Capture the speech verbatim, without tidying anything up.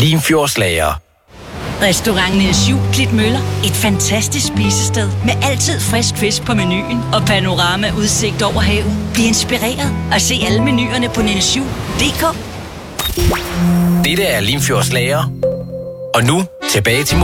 Limfjordslager. Restaurant Niels Jul Klitmøller. Et fantastisk spisested med altid frisk fisk på menuen og panorama-udsigt over havet. Bliv inspireret og se alle menuerne på nielsjul punktum d k. Dette er Limfjordslager. Og nu tilbage til